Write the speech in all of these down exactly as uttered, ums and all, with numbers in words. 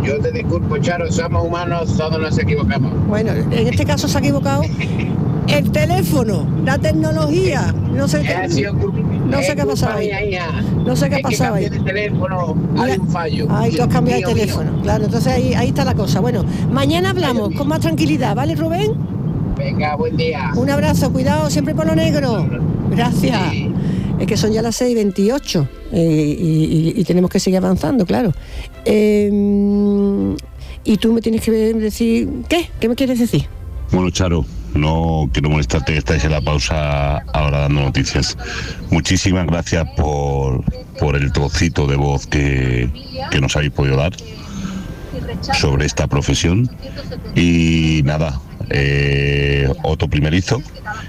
Yo te disculpo, Charo, somos humanos, todos nos equivocamos. Bueno, en este caso se ha equivocado el teléfono, la tecnología. No sé qué, no sé qué ha pasado ahí. No sé qué ha pasado ahí. El teléfono, hay un fallo. Ahí tú has cambiado el teléfono. Mío. Claro, entonces ahí, ahí está la cosa. Bueno, mañana hablamos con más tranquilidad, ¿vale, Rubén? Venga, buen día. Un abrazo, cuidado, siempre por lo negro. Gracias. Sí. Es que son ya las seis y veintiocho eh, y, y, y tenemos que seguir avanzando, claro. Eh, y tú me tienes que decir... ¿Qué? ¿Qué me quieres decir? Bueno, Charo, no quiero molestarte, que estáis en la pausa ahora dando noticias. Muchísimas gracias por, por el trocito de voz que, que nos habéis podido dar sobre esta profesión. Y nada, eh, otro primerizo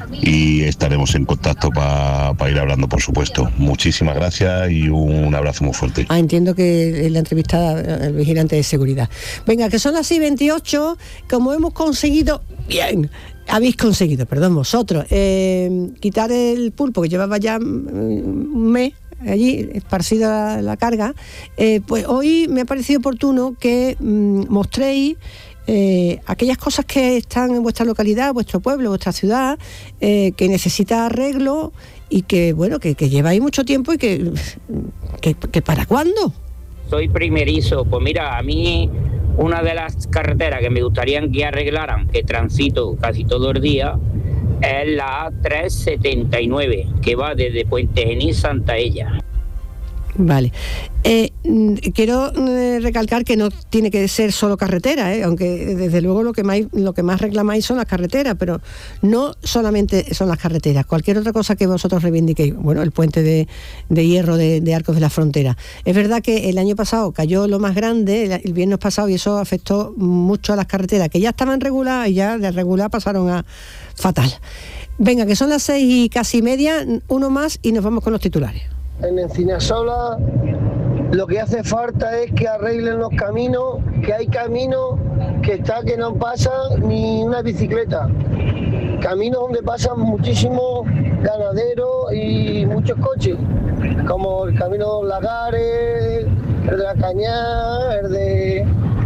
y estaremos en contacto para pa ir hablando, por supuesto. Muchísimas gracias y un abrazo muy fuerte. Ah, entiendo que la entrevista al vigilante de seguridad. Venga, que son las seis y veintiocho, como hemos conseguido, bien, habéis conseguido, perdón, vosotros, eh, quitar el pulpo que llevaba ya un mes allí esparcida la, la carga, eh, pues hoy me ha parecido oportuno que mmm, mostréis Eh, aquellas cosas que están en vuestra localidad, vuestro pueblo, vuestra ciudad, eh, que necesita arreglo y que, bueno, que, que lleváis mucho tiempo y que, que, que ¿para cuándo? Soy primerizo, pues mira, a mí una de las carreteras que me gustaría que arreglaran, que transito casi todo el día, es la A trescientos setenta y nueve, que va desde Puente Genil a Santa Ella. Vale. Eh, quiero eh, recalcar que no tiene que ser solo carretera, ¿eh? Aunque desde luego lo que más lo que más reclamáis son las carreteras, pero no solamente son las carreteras, cualquier otra cosa que vosotros reivindiquéis. Bueno, el puente de, de hierro de, de Arcos de la Frontera. Es verdad que el año pasado cayó lo más grande, el, el viernes pasado, y eso afectó mucho a las carreteras, que ya estaban reguladas y ya de regular pasaron a fatal. Venga, que son las seis y casi media, uno más y nos vamos con los titulares. En Encinasola lo que hace falta es que arreglen los caminos, que hay caminos que está que no pasa ni una bicicleta, caminos donde pasan muchísimos ganaderos y muchos coches, como el camino de los Lagares, el de la Cañada, el de...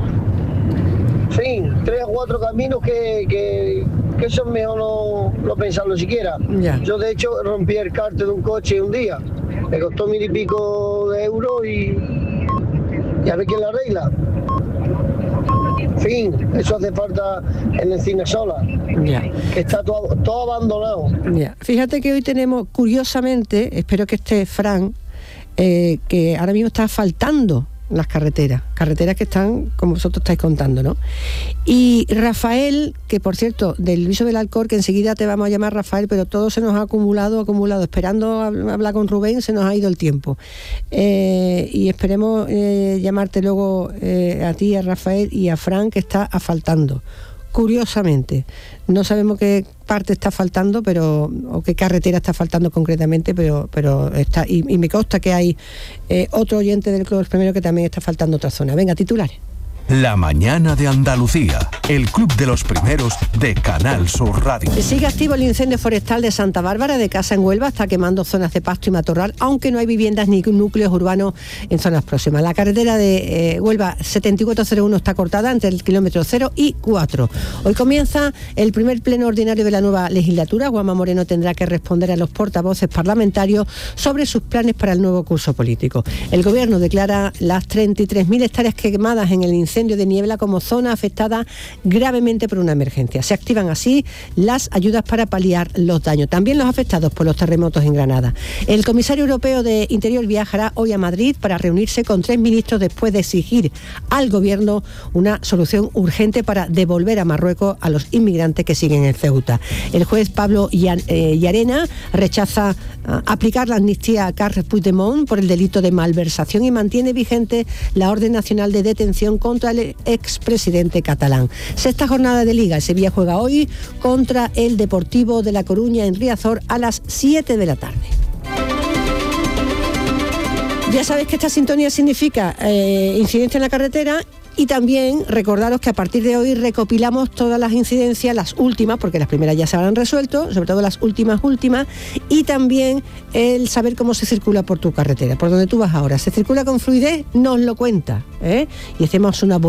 En fin, tres o cuatro caminos que... que que eso es mejor no, no pensarlo siquiera. Yeah. Yo de hecho rompí el cárter de un coche un día, me costó mil y pico de euros y, y a ver quién la arregla. En fin, eso hace falta en Encinasola, yeah. que está todo, todo abandonado. Yeah. Fíjate que hoy tenemos, curiosamente, espero que esté Fran, eh, que ahora mismo está asfaltando las carreteras, carreteras que están, como vosotros estáis contando, ¿no? Y Rafael, que por cierto, del Viso del Alcor, que enseguida te vamos a llamar Rafael, pero todo se nos ha acumulado, acumulado, esperando hablar con Rubén, se nos ha ido el tiempo. Eh, y esperemos eh, llamarte luego eh, a ti, a Rafael y a Fran, que está asfaltando. Curiosamente, no sabemos qué parte está faltando, pero o qué carretera está faltando concretamente, pero pero está y, y me consta que hay eh, otro oyente del Club Primero que también está faltando otra zona. Venga, titulares. La mañana de Andalucía, el club de los primeros de Canal Sur Radio. Sigue activo el incendio forestal de Santa Bárbara de Casa en Huelva, está quemando zonas de pasto y matorral, aunque no hay viviendas ni núcleos urbanos en zonas próximas. La carretera de eh, Huelva setenta y cuatro cero uno está cortada entre el kilómetro cero y cuatro. Hoy comienza el primer pleno ordinario de la nueva legislatura. Juanma Moreno tendrá que responder a los portavoces parlamentarios sobre sus planes para el nuevo curso político. El gobierno declara las treinta y tres mil hectáreas quemadas en el incendio de Niebla como zona afectada gravemente por una emergencia. Se activan así las ayudas para paliar los daños, también los afectados por los terremotos en Granada. El comisario europeo de Interior viajará hoy a Madrid para reunirse con tres ministros después de exigir al gobierno una solución urgente para devolver a Marruecos a los inmigrantes que siguen en Ceuta. El juez Pablo Llarena rechaza uh, aplicar la amnistía a Carles Puigdemont por el delito de malversación y mantiene vigente la orden nacional de detención contra el expresidente catalán. Sexta jornada de Liga. El Sevilla juega hoy contra el Deportivo de La Coruña en Riazor a las siete de la tarde. Ya sabéis que esta sintonía significa eh, incidencia en la carretera. Y también recordaros que a partir de hoy recopilamos todas las incidencias, las últimas, porque las primeras ya se habrán resuelto, sobre todo las últimas, últimas, y también el saber cómo se circula por tu carretera, por donde tú vas ahora. ¿Se circula con fluidez? Nos lo cuenta, ¿eh? Y hacemos una